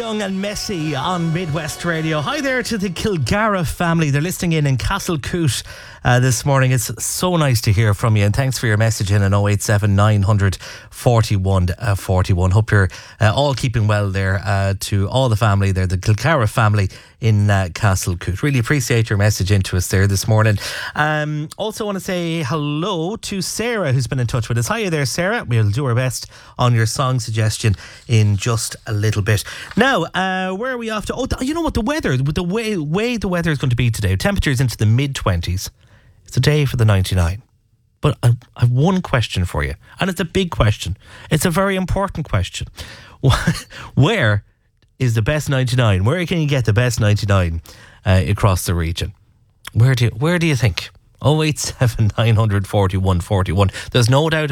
Young and Messy on Midwest Radio. Hi there to the Kilgara family. They're listening in Castlecoot this morning. It's so nice to hear from you, and thanks for your message in 087 900 41 41. Hope you're all keeping well there. To all the family there, the Kilgara family in Castlecoot. Really appreciate your message into us there this morning. Also want to say hello to Sarah, who's been in touch with us. Hiya there, Sarah. We'll do our best on your song suggestion in just a little bit. Now, where are we off to? Oh, you know what? The weather, the way the weather is going to be today, temperatures into the mid-20s. It's a day for the 99. But I have one question for you, and it's a big question. It's a very important question. Where is the best 99? Where can you get the best 99 across the region? Where do you think? 087 900 41 41. There's no doubt